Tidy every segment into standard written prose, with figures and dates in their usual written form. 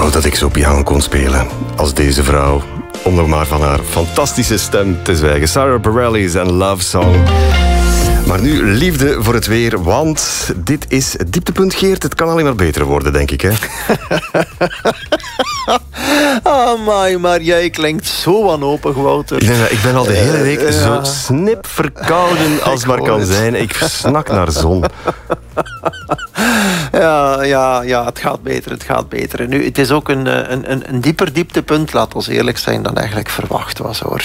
wou dat ik zo piano kon spelen als deze vrouw. Om nog maar van haar fantastische stem te zwijgen. Sarah Bareilles en Love Song. Maar nu liefde voor het weer, want dit is het dieptepunt, Geert. Het kan alleen maar beter worden, denk ik, hè? Amai, maar jij klinkt zo wanhopig, Wouter. Ik ben al de hele week zo snip verkouden als maar kan zijn. Ik snak naar zon. Ja, het gaat beter. Nu, het is ook een dieper dieptepunt, laat ons eerlijk zijn, dan eigenlijk verwacht was, hoor.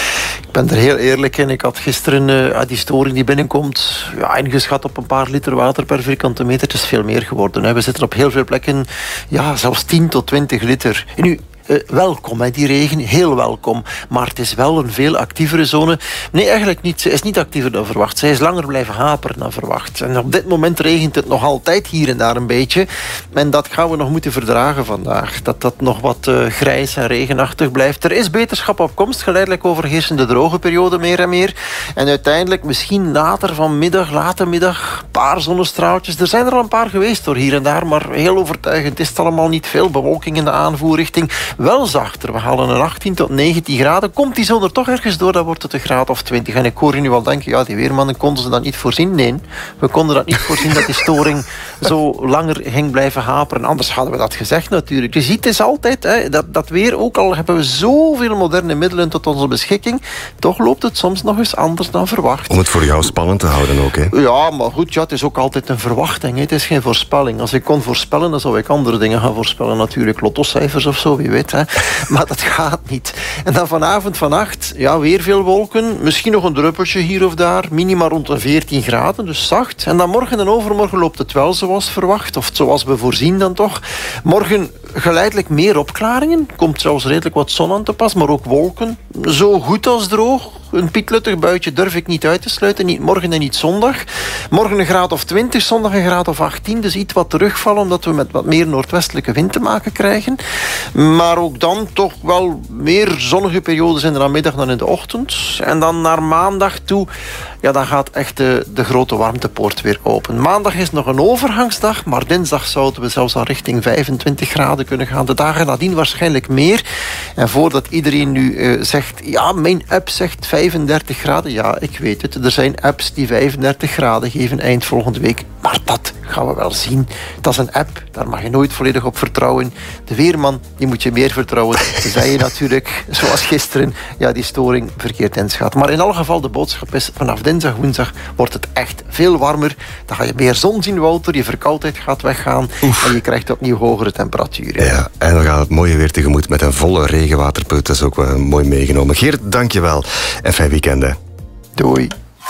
Ik ben er heel eerlijk in. Ik had gisteren die storing die binnenkomt, ingeschat op een paar liter water per vierkante meter. Het is veel meer geworden, hè. We zitten op heel veel plekken, zelfs 10 tot 20 liter. En nu, welkom, hè, die regen, heel welkom. Maar het is wel een veel actievere zone. Nee, eigenlijk niet. Ze is niet actiever dan verwacht. Zij is langer blijven haperen dan verwacht. En op dit moment regent het nog altijd hier en daar een beetje. En dat gaan we nog moeten verdragen vandaag. Dat nog wat grijs en regenachtig blijft. Er is beterschap op komst. Geleidelijk overheersen de droge periode meer en meer. En uiteindelijk, misschien later vanmiddag, late middag, een paar zonnestraaltjes. Er zijn er al een paar geweest door hier en daar, maar heel overtuigend is het allemaal niet veel. Bewolking in de aanvoerrichting. Wel zachter. We halen een 18 tot 19 graden. Komt die zon er toch ergens door, dan wordt het een graad of 20. En ik hoor je nu al denken, die weermannen konden ze dat niet voorzien. Nee, we konden dat niet voorzien dat die storing zo langer ging blijven haperen. Anders hadden we dat gezegd natuurlijk. Je ziet, het is altijd, dat weer, ook al hebben we zoveel moderne middelen tot onze beschikking, toch loopt het soms nog eens anders dan verwacht. Om het voor jou spannend te houden ook, hè? Ja, maar goed, het is ook altijd een verwachting. Het is geen voorspelling. Als ik kon voorspellen, dan zou ik andere dingen gaan voorspellen. Natuurlijk lottocijfers of zo, wie weet. Maar dat gaat niet. En dan vanavond, vannacht, weer veel wolken. Misschien nog een druppeltje hier of daar. Minima rond de 14 graden, dus zacht. En dan morgen en overmorgen loopt het wel zoals verwacht. Of zoals we voorzien dan toch. Morgen geleidelijk meer opklaringen. Komt zelfs redelijk wat zon aan te pas, maar ook wolken. Zo goed als droog. Een pietluttig buitje durf ik niet uit te sluiten. Niet morgen en niet zondag. Morgen een graad of 20, zondag een graad of 18. Dus iets wat terugvallen, omdat we met wat meer noordwestelijke wind te maken krijgen. Maar ook dan toch wel meer zonnige periodes in de namiddag dan in de ochtend. En dan naar maandag toe, dan gaat echt de grote warmtepoort weer open. Maandag is nog een overgangsdag, maar dinsdag zouden we zelfs al richting 25 graden kunnen gaan. De dagen nadien waarschijnlijk meer. En voordat iedereen nu zegt, mijn app zegt 35 graden. Ja, ik weet het. Er zijn apps die 35 graden geven eind volgende week. Maar dat gaan we wel zien. Dat is een app, daar mag je nooit volledig op vertrouwen. De weerman, die moet je meer vertrouwen. Dan zei je natuurlijk, zoals gisteren, die storing verkeerd inschat. Maar in alle geval, de boodschap is, vanaf dinsdag, woensdag wordt het echt veel warmer. Dan ga je meer zon zien, Wouter. Je verkoudheid gaat weggaan. En je krijgt opnieuw hogere temperaturen. Ja, en dan gaat het mooie weer tegemoet met een volle regenwaterput. Dat is ook wel mooi meegenomen. Geert, dank je wel. En fijn weekend, hè. Doei.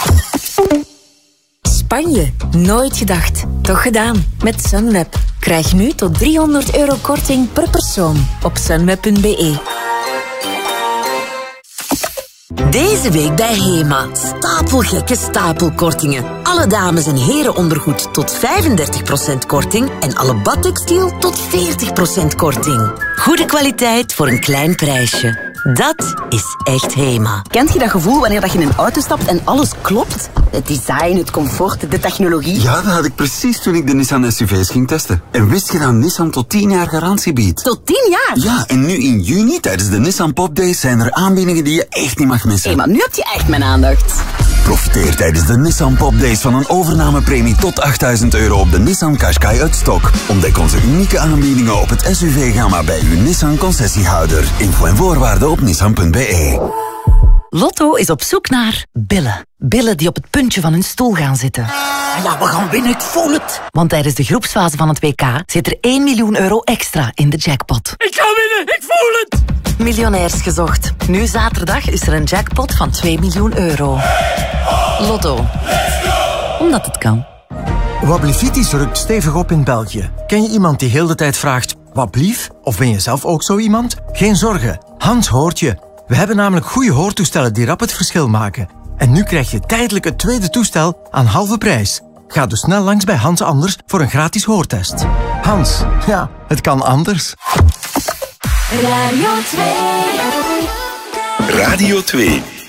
Spanje. Nooit gedacht. Toch gedaan. Met Sunweb. Krijg nu tot €300 korting per persoon op sunweb.be. Deze week bij HEMA. Stapelgekke stapelkortingen. Alle dames- en herenondergoed tot 35% korting en alle badtextiel tot 40% korting. Goede kwaliteit voor een klein prijsje. Dat is echt HEMA. Kent je dat gevoel wanneer je in een auto stapt en alles klopt? Het design, het comfort, de technologie. Ja, dat had ik precies toen ik de Nissan SUV's ging testen. En wist je dat Nissan tot 10 jaar garantie biedt? Tot 10 jaar? Ja, en nu in juni tijdens de Nissan Pop Days zijn er aanbiedingen die je echt niet mag missen. Maar nu heb je echt mijn aandacht. Profiteer tijdens de Nissan Pop Days van een overnamepremie tot €8.000 op de Nissan Qashqai uit stok. Ontdek onze unieke aanbiedingen op het SUV-gamma bij uw Nissan concessiehouder. Info en voorwaarden op nissan.be. Lotto is op zoek naar billen. Billen die op het puntje van hun stoel gaan zitten. We gaan winnen, ik voel het. Want tijdens de groepsfase van het WK zit er €1 miljoen extra in de jackpot. Ik ga winnen, ik voel het. Miljonairs gezocht. Nu zaterdag is er een jackpot van €2 miljoen. Lotto. Omdat het kan. Wablivitis rukt stevig op in België. Ken je iemand die heel de tijd vraagt, wat blief? Of ben je zelf ook zo iemand? Geen zorgen, Hans hoort je. We hebben namelijk goede hoortoestellen die rap het verschil maken. En nu krijg je tijdelijk het tweede toestel aan halve prijs. Ga dus snel langs bij Hans Anders voor een gratis hoortest. Hans, het kan anders. Radio 2. Radio 2.